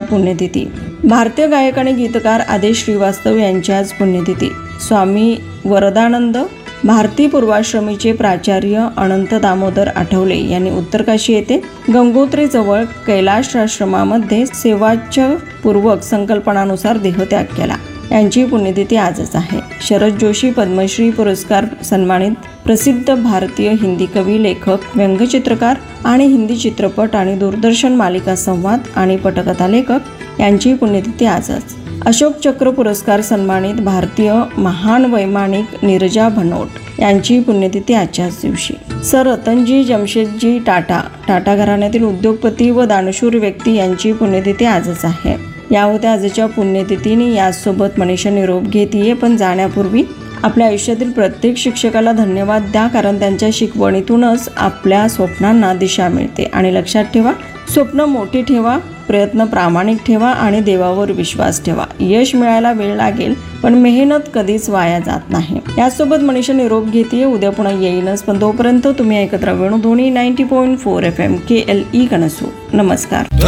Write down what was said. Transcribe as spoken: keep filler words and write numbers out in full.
पुण्यतिथी. भारतीय गायक आणि गीतकार आदेश श्रीवास्तव यांची आज पुण्यतिथी. स्वामी वरदानंद भारती पूर्वाश्रमीचे प्राचार्य अनंत दामोदर आठवले यांनी उत्तरकाशी येथे गंगोत्रीजवळ कैलाश-आश्रमामध्ये सेवाच्यपूर्वक संकल्पनानुसार देहत्याग केला. यांची पुण्यतिथी आजच आहे. शरद जोशी पद्मश्री पुरस्कार सन्मानित प्रसिद्ध भारतीय हिंदी कवी, लेखक, व्यंगचित्रकार आणि हिंदी चित्रपट आणि दूरदर्शन मालिका संवाद आणि पटकथा लेखक यांची पुण्यतिथी आजच. अशोक चक्र पुरस्कार सन्मानित भारतीय महान वैमानिक नीरजा भनोट यांची पुण्यतिथी आजच्याच दिवशी. सर रतनजी जमशेदजी टाटा टाटा घराण्यातील उद्योगपती व दानशूर व्यक्ती यांची पुण्यतिथी आजच आहे. या होत्या आजच्या पुण्यतिथीने. याचसोबत मनीषा निरोप घेतीये, पण जाण्यापूर्वी आपल्या आयुष्यातील प्रत्येक शिक्षकाला धन्यवाद द्या, कारण त्यांच्या शिकवणीतूनच आपल्या स्वप्नांना दिशा मिळते. आणि लक्षात ठेवा, स्वप्न मोठी ठेवा, प्रयत्न प्रामाणिक ठेवा आणि देवावर विश्वास ठेवा. यश मिळायला वेळ लागेल, पण मेहनत कधीच वाया जात नाही. यासोबत मनीषा निरोप घेतीये. उद्या पुन्हा येईनच, पण तोपर्यंत तुम्ही ऐकत राहा Venudhwani ninety point four F M के एल ई कणसू. नमस्कार.